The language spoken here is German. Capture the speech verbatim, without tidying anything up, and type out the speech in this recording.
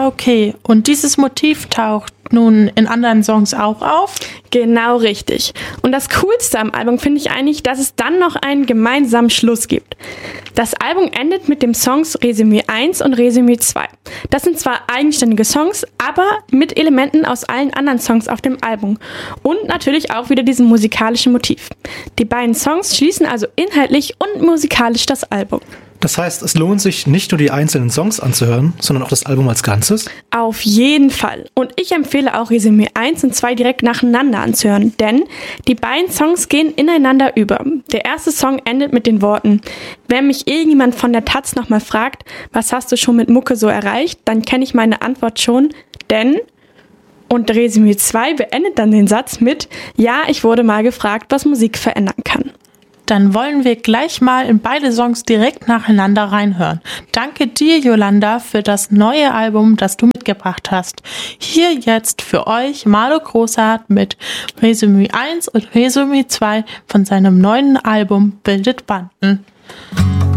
Ah, okay. Und dieses Motiv taucht nun in anderen Songs auch auf? Genau richtig. Und das Coolste am Album finde ich eigentlich, dass es dann noch einen gemeinsamen Schluss gibt. Das Album endet mit den Songs Resümee eins und Resümee zwei. Das sind zwar eigenständige Songs, aber mit Elementen aus allen anderen Songs auf dem Album. Und natürlich auch wieder diesem musikalischen Motiv. Die beiden Songs schließen also inhaltlich und musikalisch das Album. Das heißt, es lohnt sich nicht nur die einzelnen Songs anzuhören, sondern auch das Album als Ganzes? Auf jeden Fall. Und ich empfehle auch Resümee eins und zwei direkt nacheinander anzuhören, denn die beiden Songs gehen ineinander über. Der erste Song endet mit den Worten: Wenn mich irgendjemand von der Taz nochmal fragt, was hast du schon mit Mucke so erreicht, dann kenne ich meine Antwort schon, denn... Und Resümee zwei beendet dann den Satz mit: Ja, ich wurde mal gefragt, was Musik verändern kann. Dann wollen wir gleich mal in beide Songs direkt nacheinander reinhören. Danke dir, Yolanda, für das neue Album, das du mitgebracht hast. Hier jetzt für euch Marlo Großart mit Resümee eins und Resümee zwei von seinem neuen Album Bildet Banden.